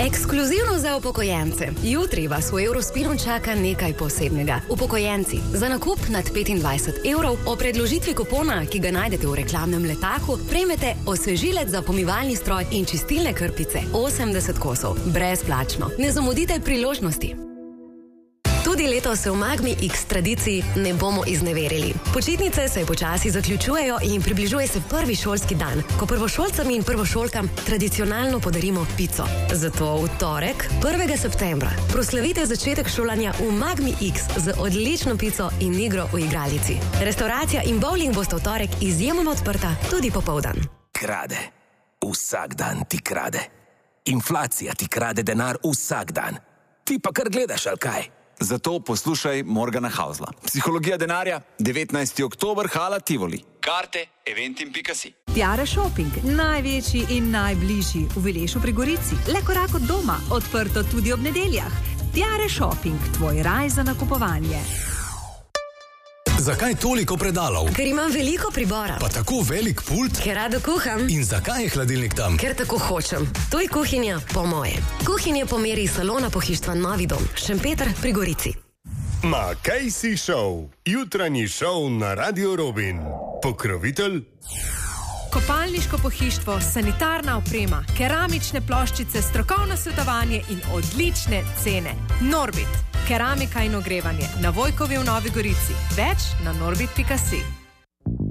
Ekskluzivno za upokojence. Jutri vas v Eurospinu čaka nekaj posebnega. Upokojenci, za nakup nad 25 evrov o predložitvi kupona, ki ga najdete v reklamnem letaku, prejmete osvežilec za pomivalni stroj in čistilne krpice 80 kosov. Brezplačno. Ne zamudite priložnosti. Tudi letos se v Magmi X tradiciji ne bomo izneverili. Počitnice se počasi zaključujejo in približuje se prvi šolski dan, ko prvošolcem in prvošolkam tradicionalno podarimo pico. Zato v torek, 1. septembra, proslavite začetek šolanja v Magmi X z odlično pico in igro v igralici. Restauracija in bowling bosta v torek izjemno odprta tudi popoldan. Krade. Vsak dan ti krade. Inflacija ti krade denar vsak dan. Ti pa kar gledaš, ali kaj? Zato poslušaj Morgana Hausla. Psihologija denarja, 19. oktober, Hala Tivoli. Karte, eventim.si. Tiare Shopping, največji in najbližji v Vilešu pri Gorici. Le korak od doma, odprto tudi ob nedeljah. Tiare Shopping, tvoj raj za nakupovanje. Zakaj toliko predalov? Ker imam veliko pribora. Pa tako velik pult? Ker rado kuham. In zakaj je hladilnik tam? Ker tako hočem. To je kuhinja po moje. Kuhinja po meri salona pohištva Novi dom, Šempeter pri Gorici. Casey Show, jutranji šov na Radio Robin. Pokrovitelj? Kopalniško pohištvo, sanitarna oprema, keramične ploščice, strokovno svetovanje in odlične cene. Norbit, keramika in ogrevanje na Vojkovi v Novi Gorici. Več na norbit.si.